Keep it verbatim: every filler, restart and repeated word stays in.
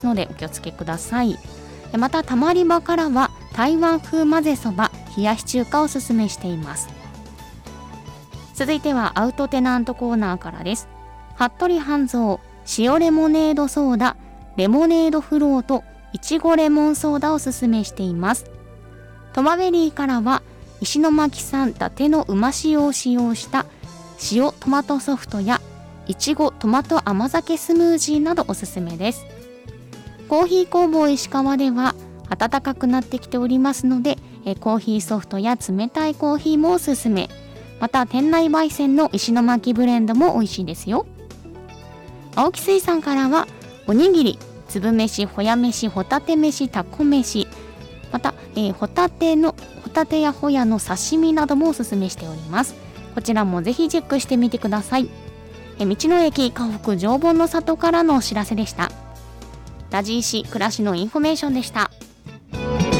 のでお気をつけください。またたまり場からは台湾風混ぜそば冷やし中華をおすすめしています。続いてはアウトテナントコーナーからです。服部半蔵塩レモネードソーダ、レモネードフロート、いちごレモンソーダをおすすめしています。トマベリーからは石巻産伊達のうま塩を使用した塩トマトソフトやいちごトマト甘酒スムージーなどおすすめです。コーヒー工房石川では暖かくなってきておりますので、えコーヒーソフトや冷たいコーヒーもおすすめ。また店内焙煎の石巻ブレンドも美味しいですよ。青木水産からはおにぎり、粒飯、ほや飯、ホタテ飯、タコ飯、また、えー、ホタテのホタテやホヤの刺身などもおすすめしております。こちらもぜひチェックしてみてください。え道の駅河北常盆の里からのお知らせでした。ラジイシ暮らしのインフォメーションでした。